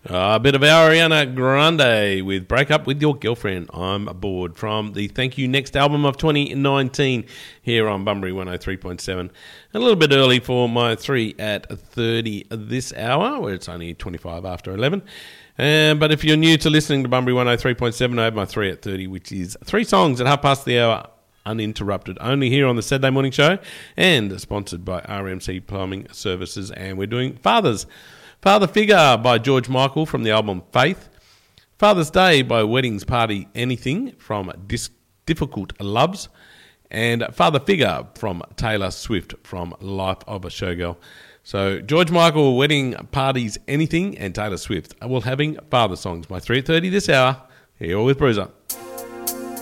A bit of Ariana Grande with Break Up With Your Girlfriend. I'm bored from the Thank You Next album of 2019 here on Bunbury 103.7. A little bit early for my 3 at 30 this hour, where it's only 25 after 11. But if you're new to listening to Bunbury 103.7, I have my 3 at 30, which is 3 songs at half past the hour, uninterrupted, only here on the Saturday Morning Show, and sponsored by RMC Plumbing Services. And we're doing Father Figure by George Michael from the album Faith, Father's Day by Weddings Party Anything from Difficult Loves, and Father Figure from Taylor Swift from Life of a Showgirl. So George Michael, Wedding Parties Anything, and Taylor Swift are all having father songs. My 3 at 30 this hour, here with Bruiser.